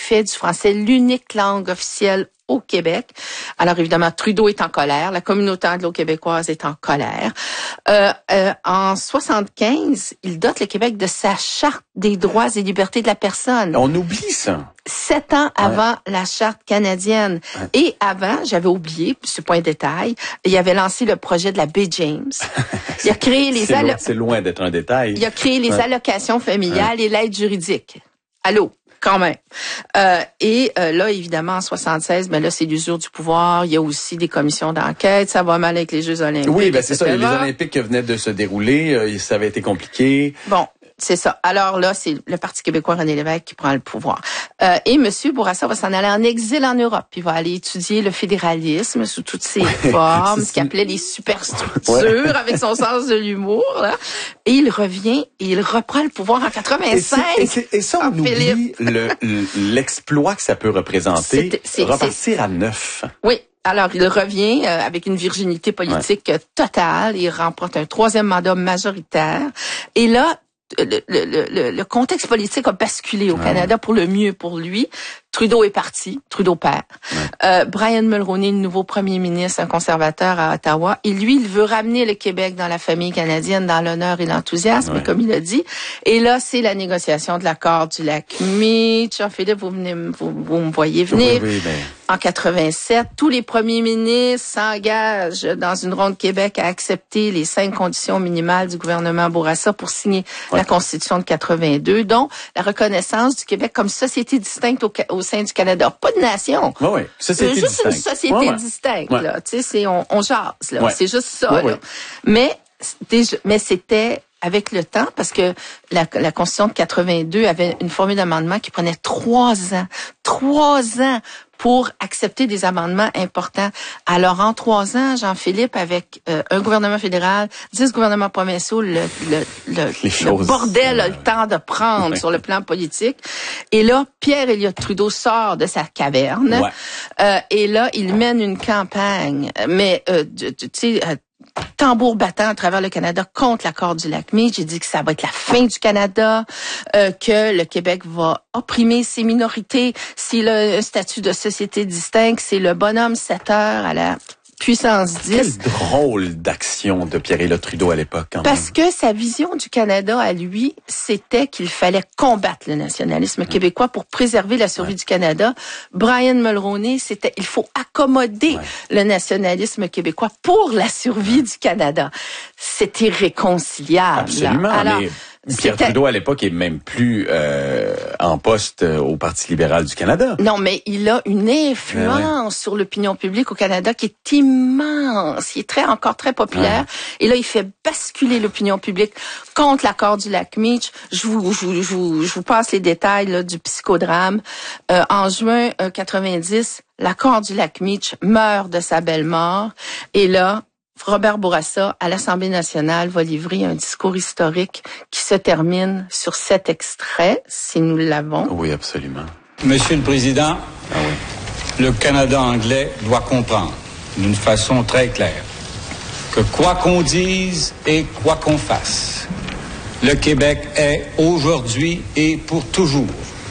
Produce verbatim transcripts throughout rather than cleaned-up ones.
fait du français l'unique langue officielle au Québec. Alors évidemment, Trudeau est en colère, la communauté anglo-québécoise est en colère. Euh, euh, en soixante-quinze, il dote le Québec de sa charte des droits et libertés de la personne. On oublie ça. Sept ans avant ouais. la charte canadienne. Ouais. Et avant, j'avais oublié, ce point de détail, il avait lancé le projet de la baie James. Il a créé les c'est, allo- loin, c'est loin d'être un détail. Il a créé les ouais. allocations familiales ouais. et l'aide juridique. Allô? Quand même. Euh, et euh, là, évidemment, en soixante-seize, ben là, c'est l'usure du pouvoir. Il y a aussi des commissions d'enquête. Ça va mal avec les Jeux olympiques. Oui, ben c'est ça. Les Olympiques venaient de se dérouler. Euh, ça avait été compliqué. Bon. C'est ça. Alors là, c'est le Parti québécois René Lévesque qui prend le pouvoir. Euh, et M. Bourassa va s'en aller en exil en Europe. Il va aller étudier le fédéralisme sous toutes ses ouais, formes, ce qu'il appelait les superstructures, ouais. avec son sens de l'humour. Là. Et il revient et il reprend le pouvoir en quatre-vingt-cinq. Et, c'est, et, c'est, et ça, on oublie le, l'exploit que ça peut représenter. C'est, c'est, repartir c'est, à neuf. Oui. Alors, il revient euh, avec une virginité politique ouais. totale. Il remporte un troisième mandat majoritaire. Et là, Le, le, le, le contexte politique a basculé au Canada pour le mieux pour lui. Trudeau est parti, Trudeau père. Ouais. Euh, Brian Mulroney, le nouveau premier ministre, un conservateur à Ottawa. Et lui, il veut ramener le Québec dans la famille canadienne, dans l'honneur et l'enthousiasme, ouais. comme il a dit. Et là, c'est la négociation de l'accord du lac Meach. Jean-Philippe, vous, venez, vous, vous me voyez venir. Oui, oui, ben... En quatre-vingt-sept, tous les premiers ministres s'engagent dans une ronde Québec à accepter les cinq conditions minimales du gouvernement Bourassa pour signer ouais. la Constitution de quatre-vingt-deux, dont la reconnaissance du Québec comme société distincte au, au sein du Canada. Pas de nation. Oui, oui. Société juste distincte. Une société ouais, ouais. distincte. Ouais. Là. Tu sais, c'est, on, on jase. Là. Ouais. C'est juste ça. Ouais, là. ouais. Mais, déjà, mais c'était avec le temps, parce que la, la Constitution de quatre-vingt-deux avait une formule d'amendement qui prenait trois ans. Trois ans pour accepter des amendements importants. Alors, en trois ans, Jean-Philippe, avec euh, un gouvernement fédéral, dix gouvernements provinciaux, le, le, le, le bordel a le temps de prendre ouais. sur le plan politique. Et là, Pierre Elliott Trudeau sort de sa caverne. Ouais. Euh, et là, il mène une campagne. Mais, euh, tu sais... Euh, tambour battant à travers le Canada contre l'accord du lac Meach. J'ai dit que ça va être la fin du Canada, euh, que le Québec va opprimer ses minorités. S'il a un statut de société distincte, c'est le bonhomme sept heures à la puissance dix. Quelle drôle d'action de Pierre Elliott Trudeau à l'époque. Quand Parce même. que sa vision du Canada à lui, c'était qu'il fallait combattre le nationalisme mmh. québécois pour préserver la survie ouais. du Canada. Brian Mulroney, c'était il faut accommoder ouais. le nationalisme québécois pour la survie ouais. du Canada. C'est irréconciliable. Absolument. Alors, mais... Pierre C'était... Trudeau, à l'époque, est même plus euh, en poste au Parti libéral du Canada. Non, mais il a une influence ouais. sur l'opinion publique au Canada qui est immense. Il est très encore très populaire. Ouais. Et là, il fait basculer l'opinion publique contre l'accord du lac Meach. Je vous, je vous, je vous, je vous passe les détails là, du psychodrame. Euh, en juin euh, quatre-vingt-dix, l'accord du lac Meach meurt de sa belle mort. Et là, Robert Bourassa, à l'Assemblée nationale, va livrer un discours historique qui se termine sur cet extrait, si nous l'avons. Oui, absolument. Monsieur le Président, ah oui. le Canada anglais doit comprendre d'une façon très claire que quoi qu'on dise et quoi qu'on fasse, le Québec est aujourd'hui et pour toujours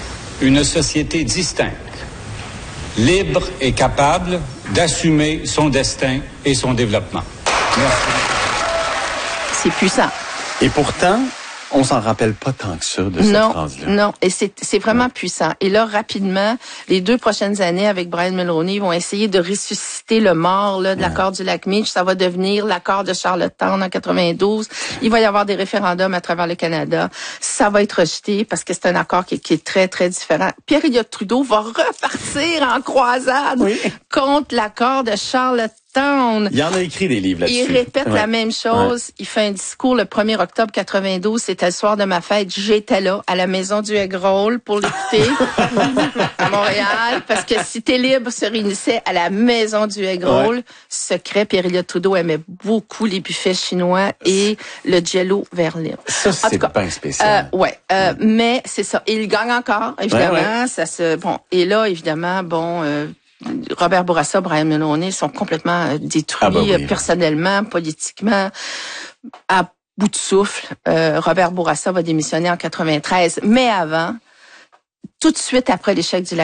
une société distincte, libre et capable d'assumer son destin et son développement. Merci. C'est puissant. Et pourtant, on s'en rappelle pas tant que ça de cette non, phrase-là. Non, et c'est, c'est vraiment ouais. puissant. Et là, rapidement, les deux prochaines années avec Brian Mulroney, ils vont essayer de ressusciter le mort là, de ouais. l'accord du lac Meach. Ça va devenir l'accord de Charlottetown en quatre-vingt-douze. Il va y avoir des référendums à travers le Canada. Ça va être rejeté parce que c'est un accord qui, qui est très, très différent. Pierre Elliott Trudeau va repartir en croisade oui. contre l'accord de Charlottetown. Il en a écrit des livres là-dessus. Il répète ouais. la même chose. Ouais. Il fait un discours le premier octobre quatre-vingt-douze. C'était le soir de ma fête. J'étais là, à la maison du Egg Roll pour l'écouter à Montréal. Parce que Cité Libre se réunissait à la maison du Egg Roll. Ouais. Secret, Pierre Elliott Trudeau aimait beaucoup les buffets chinois et le Jello Verlin. Ça, c'est pas spécial. Euh, ouais, euh, ouais. Mais c'est ça. Et il gagne encore, évidemment. Ouais, ouais. Ça se, bon. Et là, évidemment, bon... Euh, Robert Bourassa, Brian Mulroney sont complètement détruits ah bah oui. personnellement, politiquement, à bout de souffle. Euh, Robert Bourassa va démissionner en quatre-vingt-treize, mais avant, tout de suite après l'échec du